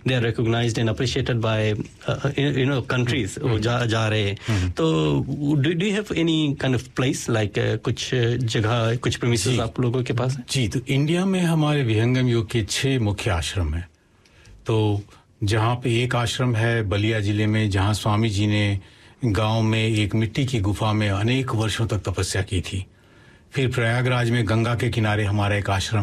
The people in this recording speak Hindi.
they are recognized and appreciated by countries वो जा रहे हैं तो do you have any kind of place like कुछ जगह कुछ premises आप लोगों के पास है जी तो इंडिया में हमारे विहंगम योग के 6 मुख्य आश्रम हैं तो जहाँ पे एक आश्रम है बलिया जिले में जहाँ स्वामी जी ने गांव में एक मिट्टी की गुफा में अनेक वर्षों तक तपस्या की थी फिर प्रयागराज में गंगा के किनारे हमारा एक आश्रम